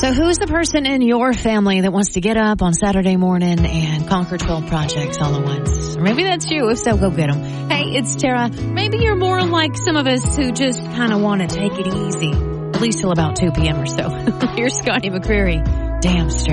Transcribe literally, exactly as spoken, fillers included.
So who's the person in your family that wants to get up on Saturday morning and conquer twelve projects all at once? Or maybe that's you. If so, go get them. Hey, it's Tara. Maybe you're more like some of us who just kind of want to take it easy, at least till about two p.m. or so. Here's Scotty McCreery. Damn straight.